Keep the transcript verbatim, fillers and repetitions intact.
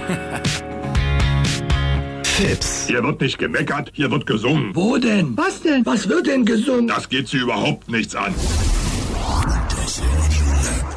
Fips. Hier wird nicht gemeckert, hier wird gesungen. Wo denn? Was denn? Was wird denn gesungen? Das geht Sie überhaupt nichts an. Das